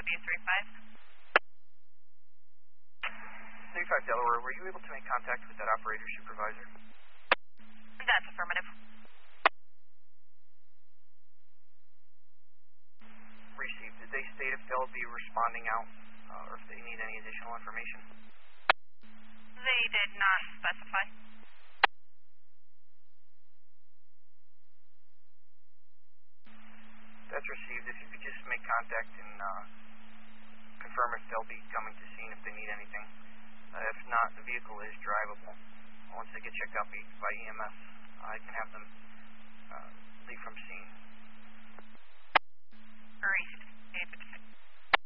W35. 35 Delaware, were you able to make contact with that operator supervisor? That's affirmative. Received. Did they state if they'll be responding out or if they need any additional information? They did not specify. That's received. If you could just make contact and confirm if they'll be coming to scene if they need anything. If not, the vehicle is drivable. Once they get checked out by EMS, I can have them leave from scene. Received.